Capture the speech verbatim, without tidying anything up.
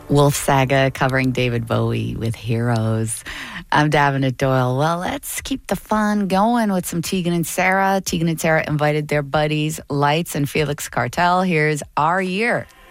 Wolf Saga covering David Bowie with Heroes. I'm Davenant Doyle. Well, let's keep the fun going with some Tegan and Sara. Tegan and Sara invited their buddies Lights and Felix Cartel. Here's Our Year.